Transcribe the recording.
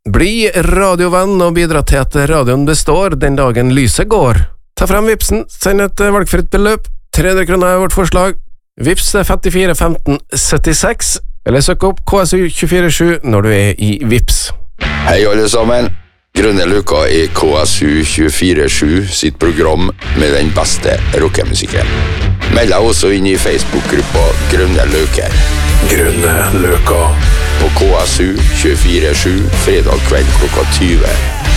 Bli radiovenn og bidra til at radioen består den dagen lyset går. Ta frem Vipsen, send et valgfritt beløp. 300 kroner er vårt forslag. Vips 54 15 76, eller søk opp KSU 24/7 når du er i Vips. Hei alle sammen. Grønne Løka i KSU 24/7 sitt program med den beste rockemusikken. Meld deg også inn i Facebook-gruppa Grønne Løker. Grønne Løka. På KSU 24/7 fredag kveld klokka 20.